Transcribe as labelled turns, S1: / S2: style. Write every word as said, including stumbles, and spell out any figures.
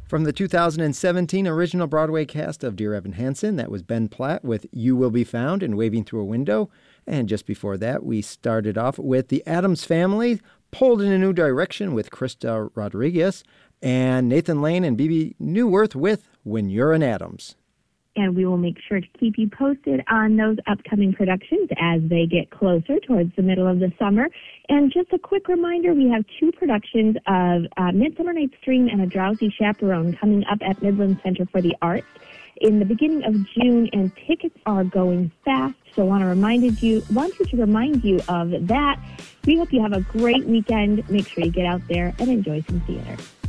S1: From the two thousand seventeen original Broadway cast of Dear Evan Hansen, that was Ben Platt with You Will Be Found and Waving Through a Window. And just before that, we started off with The Addams Family, pulled in a new direction with Krista Rodriguez, and Nathan Lane and Bebe Neuwirth with When You're an Addams.
S2: And we will make sure to keep you posted on those upcoming productions as they get closer towards the middle of the summer. And just a quick reminder, we have two productions of uh, Midsummer Night's Dream and A Drowsy Chaperone coming up at Midland Center for the Arts in the beginning of June, and tickets are going fast. So I want to remind you, wanted to remind you of that. We hope you have a great weekend. Make sure you get out there and enjoy some theater.